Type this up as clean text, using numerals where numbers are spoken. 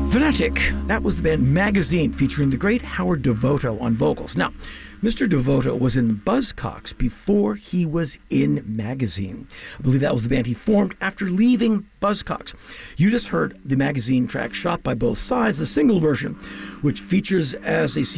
Phonetic, that was the band Magazine featuring the great Howard Devoto on vocals. Now, Mr. Devoto was in Buzzcocks before he was in Magazine. I believe that was the band he formed after leaving Buzzcocks. You just heard the Magazine track Shot by Both Sides, the single version, which features as a